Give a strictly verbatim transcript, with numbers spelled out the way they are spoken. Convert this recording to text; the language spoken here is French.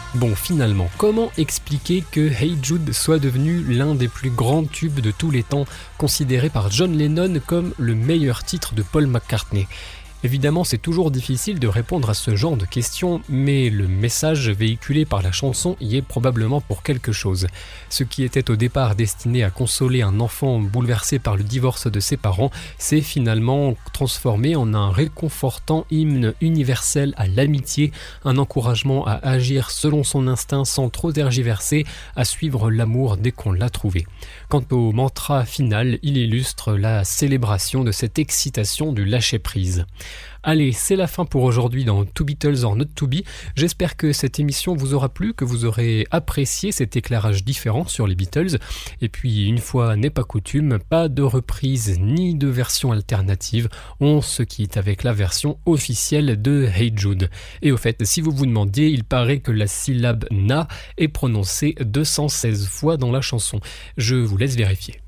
Bon, finalement, comment expliquer que Hey Jude soit devenu l'un des plus grands tubes de tous les temps, considéré par John Lennon comme le meilleur titre de Paul McCartney ? Évidemment, c'est toujours difficile de répondre à ce genre de questions, mais le message véhiculé par la chanson y est probablement pour quelque chose. Ce qui était au départ destiné à consoler un enfant bouleversé par le divorce de ses parents s'est finalement transformé en un réconfortant hymne universel à l'amitié, un encouragement à agir selon son instinct sans trop tergiverser, à suivre l'amour dès qu'on l'a trouvé. Quant au mantra final, il illustre la célébration de cette excitation du lâcher-prise. Allez, c'est la fin pour aujourd'hui dans To Beatles or Not To Be. J'espère que cette émission vous aura plu, que vous aurez apprécié cet éclairage différent sur les Beatles. Et puis, une fois n'est pas coutume, pas de reprise ni de version alternative. On se quitte avec la version officielle de Hey Jude. Et au fait, si vous vous demandiez, il paraît que la syllabe na est prononcée deux cent seize fois dans la chanson. Je vous laisse vérifier.